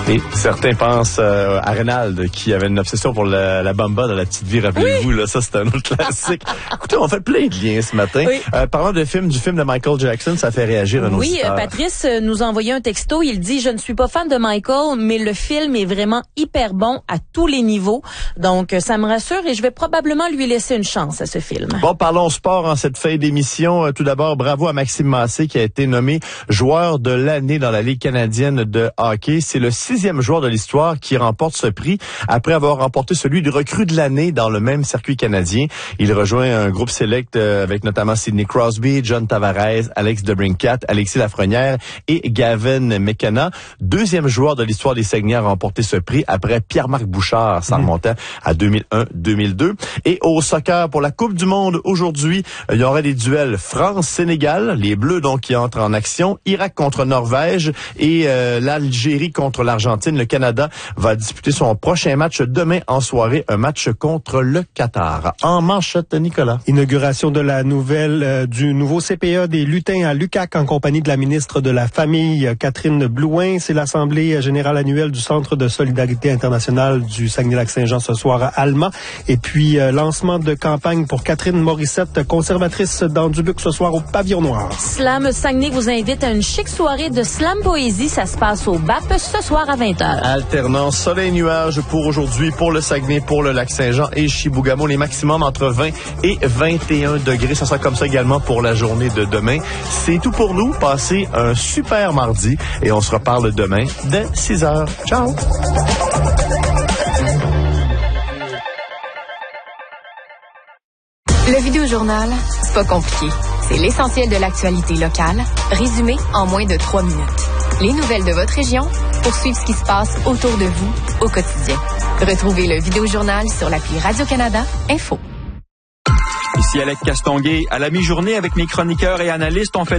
Et certains pensent à Reynald qui avait une obsession pour la bamba dans La Petite Vie, rappelez-vous, là, ça c'est un autre classique. Écoutez, on fait plein de liens ce matin. Oui. Parlant du film de Michael Jackson, ça fait réagir un auditeur. Oui, Patrice nous a envoyé un texto, il dit « Je ne suis pas fan de Michael, mais le film est vraiment hyper bon à tous les niveaux. » Donc, ça me rassure et je vais probablement lui laisser une chance à ce film. Bon, parlons sport en cette fin d'émission. Tout d'abord, bravo à Maxime Massé qui a été nommé joueur de l'année dans la Ligue canadienne de hockey. C'est le 6e joueur de l'histoire qui remporte ce prix après avoir remporté celui du recrue de l'année dans le même circuit canadien. Il rejoint un groupe select avec notamment Sidney Crosby, John Tavares, Alex DeBrincat, Alexis Lafrenière et Gavin McKenna. 2e joueur de l'histoire des Saguenay à remporter ce prix après Pierre-Marc Bouchard, ça remontait à 2001-2002. Et au soccer, pour la Coupe du Monde, aujourd'hui, il y aura des duels France-Sénégal, les Bleus donc qui entrent en action, Irak contre Norvège et l'Algérie contre l'Argentine. Le Canada va disputer son prochain match demain en soirée, un match contre le Qatar. En manchette, Nicolas. Inauguration de la nouvelle du nouveau CPA des lutins à Lucac en compagnie de la ministre de la Famille, Catherine Blouin. C'est l'Assemblée générale annuelle du Centre de solidarité internationale du Saguenay-Lac-Saint-Jean ce soir à Alma. Et puis, lancement de campagne pour Catherine Morissette, conservatrice dans Dubuc ce soir au Pavillon Noir. Slam Saguenay vous invite à une chic soirée de slam poésie. Ça se passe au BAP ce soir à 20h. Alternance soleil-nuage pour aujourd'hui, pour le Saguenay, pour le Lac-Saint-Jean et Chibougamau. Les maximums entre 20 et 21 degrés. Ça sera comme ça également pour la journée de demain. C'est tout pour nous. Passez un super mardi et on se reparle demain dès 6h. Ciao! Le Vidéojournal, c'est pas compliqué. C'est l'essentiel de l'actualité locale, résumé en moins de 3 minutes. Les nouvelles de votre région pour suivre ce qui se passe autour de vous au quotidien. Retrouvez le Vidéojournal sur l'appli Radio-Canada Info. Ici Alex Castonguay. À la mi-journée avec mes chroniqueurs et analystes, on fait